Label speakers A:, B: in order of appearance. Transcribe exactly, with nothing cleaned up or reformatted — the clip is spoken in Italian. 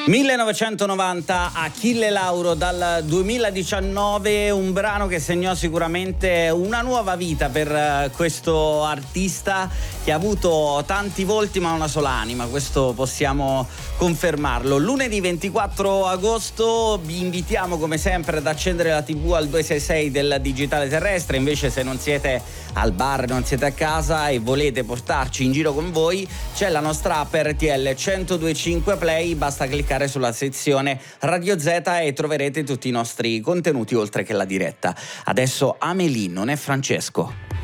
A: millenovecentonovanta, Achille Lauro dal duemiladiciannove, un brano che segnò sicuramente una nuova vita per questo artista che ha avuto tanti volti ma una sola anima, questo possiamo confermarlo. Lunedì ventiquattro agosto vi invitiamo come sempre ad accendere la tivù al duecentosessantasei del digitale terrestre, invece se non siete al bar, non siete a casa e volete portarci in giro con voi, c'è la nostra app R T L centodue e cinque Play, basta cliccare sulla sezione Radio Z e troverete tutti i nostri contenuti oltre che la diretta. Adesso Amélie, non è Francesco.